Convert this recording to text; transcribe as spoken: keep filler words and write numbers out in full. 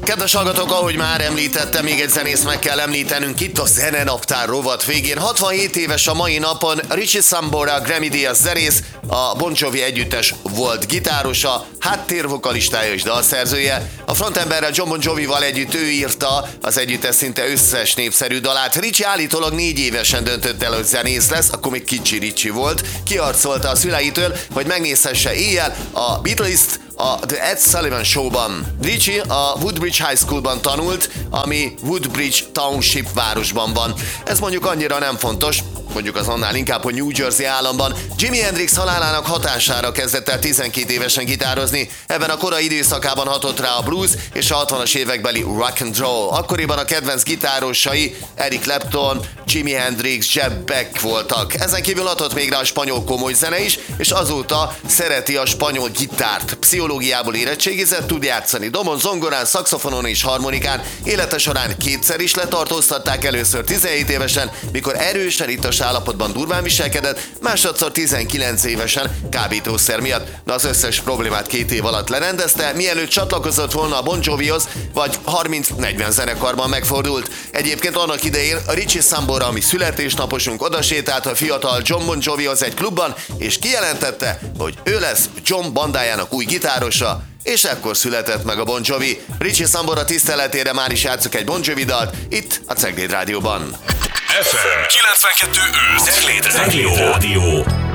Kedves hallgatók, ahogy már említettem, még egy zenészt meg kell említenünk itt a Zenenaptár rovat végén. hatvanhét éves a mai napon Richie Sambora, Grammy-díjas zenész, a Bon Jovi együttes volt gitárosa, háttérvokalistája és dalszerzője. A frontemberrel John Bon Jovival együtt ő írta az együttes szinte összes népszerű dalát. Richie állítólag négy évesen döntött el, hogy zenész lesz, akkor még kicsi Richie volt. Kiharcolta a szüleitől, hogy megnézhesse éjjel a Beatles-t a The Ed Sullivan Show-ban. Richie a Woodbridge High School-ban tanult, ami Woodbridge Township városban van. Ez mondjuk annyira nem fontos, mondjuk az annál inkább, hogy New Jersey államban. Jimi Hendrix halálának hatására kezdett el tizenkét évesen gitározni. Ebben a korai időszakában hatott rá a blues és a hatvanas évekbeli rock and roll. Akkoriban a kedvenc gitárosai Eric Clapton, Jimi Hendrix, Jeff Beck voltak. Ezen kívül hatott még rá a spanyol komoly zene is, és azóta szereti a spanyol gitárt. Pszichológiából érettségizett, tud játszani domon, zongorán, szaxofonon és harmonikán. Élete során kétszer is letartóztatták, először tizenhét évesen, mikor erősen ittas állapotban durván viselkedett, másodszor tizenkilenc évesen kábítószer miatt, de az összes problémát két év alatt lerendezte, mielőtt csatlakozott volna a Bon Jovihoz, vagy harminc-negyven zenekarban megfordult. Egyébként annak idején a Richie Sambora, ami születésnaposunk, odasétált a fiatal John Bon Jovihoz egy klubban, és kijelentette, hogy ő lesz John bandájának új gitárosa, és ekkor született meg a Bon Jovi. Richie Sambora tiszteletére már is játszok egy Bon Jovi dalt, itt a Cegléd Rádióban. ef em kilencvenkettő öt Cegléd Rádió.